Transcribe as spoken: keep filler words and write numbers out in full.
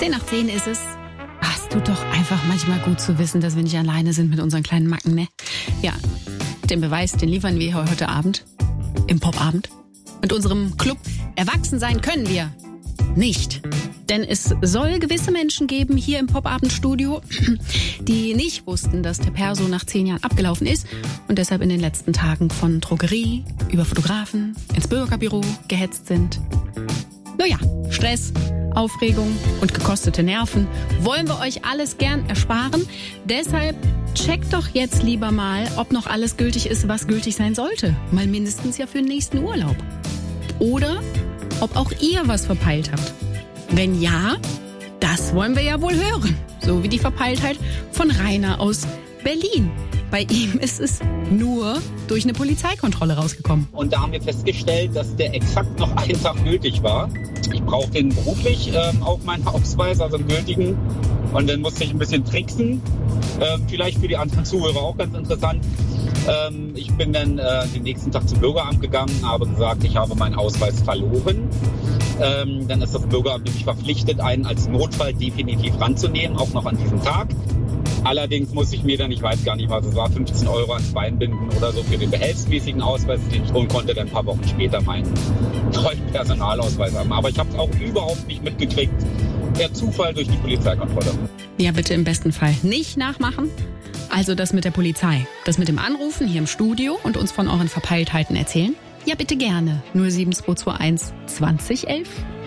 Zehn nach zehn ist es. Ach, es tut doch einfach manchmal gut zu wissen, dass wir nicht alleine sind mit unseren kleinen Macken, ne? Ja, den Beweis, den liefern wir heute Abend im Popabend. Mit unserem Club Erwachsen sein können wir nicht. Denn es soll gewisse Menschen geben hier im Popabendstudio, die nicht wussten, dass der Perso nach zehn Jahren abgelaufen ist und deshalb in den letzten Tagen von Drogerie über Fotografen ins Bürgerbüro gehetzt sind. Naja, Stress, Aufregung und gekostete Nerven wollen wir euch alles gern ersparen. Deshalb checkt doch jetzt lieber mal, ob noch alles gültig ist, was gültig sein sollte. Mal mindestens ja für den nächsten Urlaub. Oder ob auch ihr was verpeilt habt. Wenn ja, das wollen wir ja wohl hören. So wie die Verpeiltheit von Rainer aus Berlin. Bei ihm ist es nur durch eine Polizeikontrolle rausgekommen. Und da haben wir festgestellt, dass der exakt noch einen Tag gültig war. Ich brauche den beruflich ähm, auch meinen Ausweis, also einen gültigen. Und dann musste ich ein bisschen tricksen. Ähm, vielleicht für die anderen Zuhörer auch ganz interessant. Ähm, ich bin dann äh, den nächsten Tag zum Bürgeramt gegangen, habe gesagt, ich habe meinen Ausweis verloren. Ähm, dann ist das Bürgeramt nämlich verpflichtet, einen als Notfall definitiv ranzunehmen, auch noch an diesem Tag. Allerdings muss ich mir dann, ich weiß gar nicht was es war, fünfzehn Euro ans Bein binden oder so für den behelfsmäßigen Ausweis, den ich holen konnte, dann ein paar Wochen später meinen neuen Personalausweis haben. Aber ich habe es auch überhaupt nicht mitgekriegt. Der Zufall durch die Polizeikontrolle. Ja, bitte im besten Fall nicht nachmachen. Also das mit der Polizei, das mit dem Anrufen hier im Studio und uns von euren Verpeiltheiten erzählen. Ja, bitte gerne. null sieben zwei zwei eins zwanzig elf